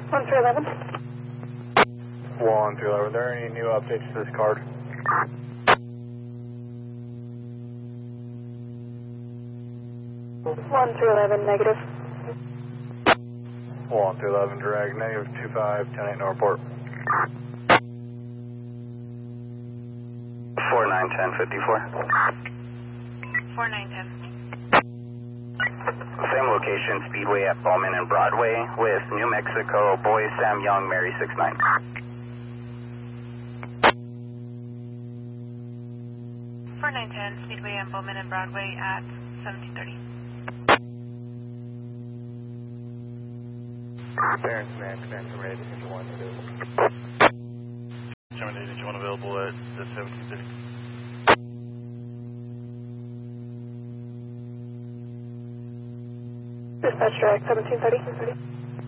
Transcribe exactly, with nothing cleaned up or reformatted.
one three eleven. one three eleven, are there any new updates to this card? one three eleven, negative. one three eleven, drag, negative two five, ten eight, no report. four nine ten fifty-four. four nine ten. Same location, Speedway at Bowman and Broadway with New Mexico, boy Sam Young, Mary six nine. four nine ten, Speedway at Bowman and Broadway at seventeen thirty. Parents, man, command from ready, did you want to do? Germany, did you want available at the seventeen thirty? Dispatch direct, seventeen thirty.